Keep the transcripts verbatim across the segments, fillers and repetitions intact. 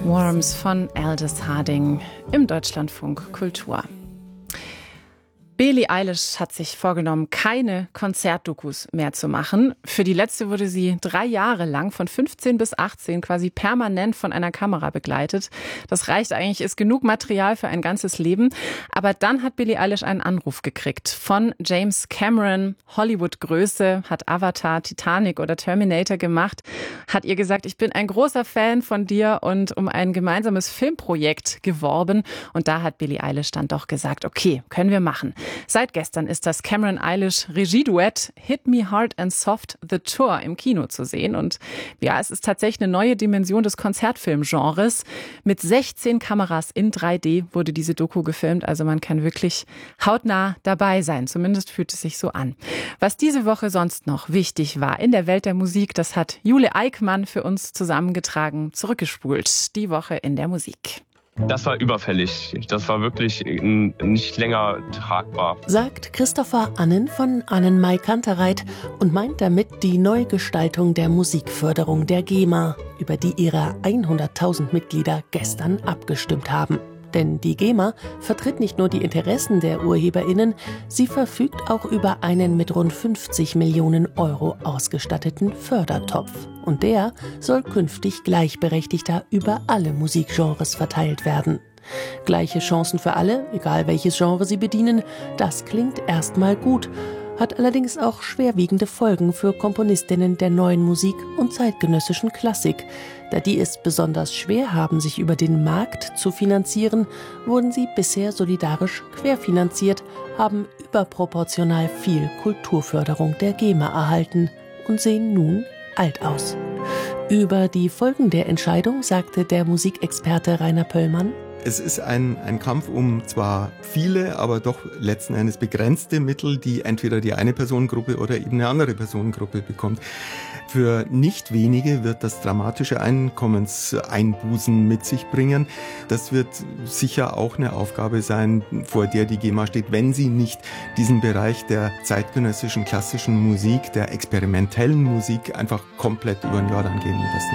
Worms von Aldous Harding im Deutschlandfunk Kultur. Billie Eilish hat sich vorgenommen, keine Konzertdokus mehr zu machen. Für die letzte wurde sie drei Jahre lang von fünfzehn bis achtzehn quasi permanent von einer Kamera begleitet. Das reicht eigentlich, ist genug Material für ein ganzes Leben. Aber dann hat Billie Eilish einen Anruf gekriegt von James Cameron, Hollywood-Größe, hat Avatar, Titanic oder Terminator gemacht, hat ihr gesagt, ich bin ein großer Fan von dir und um ein gemeinsames Filmprojekt geworben. Und da hat Billie Eilish dann doch gesagt, okay, können wir machen. Seit gestern ist das Cameron-Eilish-Regieduett Hit Me Hard and Soft The Tour im Kino zu sehen. Und ja, es ist tatsächlich eine neue Dimension des Konzertfilmgenres. Mit sechzehn Kameras in drei D wurde diese Doku gefilmt. Also man kann wirklich hautnah dabei sein. Zumindest fühlt es sich so an. Was diese Woche sonst noch wichtig war in der Welt der Musik, das hat Jule Eickmann für uns zusammengetragen, zurückgespult. Die Woche in der Musik. Das war überfällig. Das war wirklich nicht länger tragbar. Sagt Christopher Annen von Annen-Mai Kantereit und meint damit die Neugestaltung der Musikförderung der GEMA, über die ihre hunderttausend Mitglieder gestern abgestimmt haben. Denn die GEMA vertritt nicht nur die Interessen der UrheberInnen, sie verfügt auch über einen mit rund fünfzig Millionen Euro ausgestatteten Fördertopf. Und der soll künftig gleichberechtigter über alle Musikgenres verteilt werden. Gleiche Chancen für alle, egal welches Genre sie bedienen, das klingt erstmal gut, hat allerdings auch schwerwiegende Folgen für Komponistinnen der neuen Musik und zeitgenössischen Klassik. Da die es besonders schwer haben, sich über den Markt zu finanzieren, wurden sie bisher solidarisch querfinanziert, haben überproportional viel Kulturförderung der GEMA erhalten und sehen nun alt aus. Über die Folgen der Entscheidung sagte der Musikexperte Rainer Pöllmann: Es ist ein, ein Kampf um zwar viele, aber doch letzten Endes begrenzte Mittel, die entweder die eine Personengruppe oder eben eine andere Personengruppe bekommt. Für nicht wenige wird das dramatische Einkommenseinbußen mit sich bringen. Das wird sicher auch eine Aufgabe sein, vor der die GEMA steht, wenn sie nicht diesen Bereich der zeitgenössischen klassischen Musik, der experimentellen Musik einfach komplett über den Jordan gehen lassen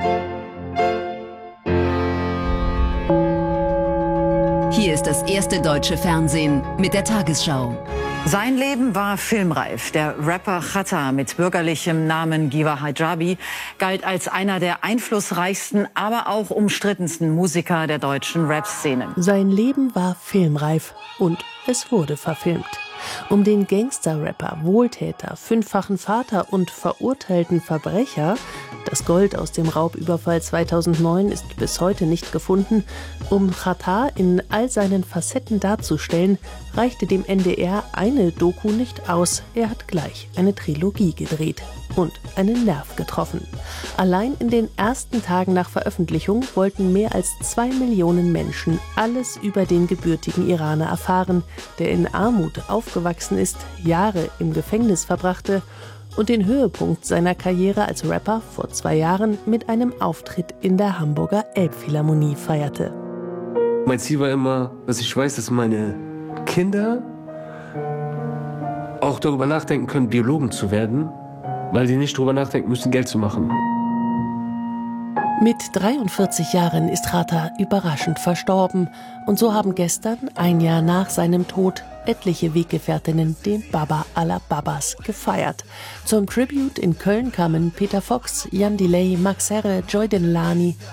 will. Hier ist das erste deutsche Fernsehen mit der Tagesschau. Sein Leben war filmreif. Der Rapper Xatta mit bürgerlichem Namen Giwa Hijabi galt als einer der einflussreichsten, aber auch umstrittensten Musiker der deutschen Rap-Szene. Sein Leben war filmreif und es wurde verfilmt. Um den Gangster-Rapper, Wohltäter, fünffachen Vater und verurteilten Verbrecher, das Gold aus dem Raubüberfall zweitausendneun ist bis heute nicht gefunden, um Xatta in all seinen Facetten darzustellen, reichte dem N D R eine Doku nicht aus. Er hat gleich eine Trilogie gedreht und einen Nerv getroffen. Allein in den ersten Tagen nach Veröffentlichung wollten mehr als zwei Millionen Menschen alles über den gebürtigen Iraner erfahren, der in Armut aufgewachsen ist, Jahre im Gefängnis verbrachte und den Höhepunkt seiner Karriere als Rapper vor zwei Jahren mit einem Auftritt in der Hamburger Elbphilharmonie feierte. Mein Ziel war immer, dass ich weiß, dass meine Kinder auch darüber nachdenken können, Biologen zu werden, weil sie nicht darüber nachdenken müssen, Geld zu machen. Mit dreiundvierzig Jahren ist Xatta überraschend verstorben. Und so haben gestern, ein Jahr nach seinem Tod, etliche Weggefährtinnen den Baba aller Babas gefeiert. Zum Tribute in Köln kamen Peter Fox, Jan Delay, Max Herre, Joy Denelani,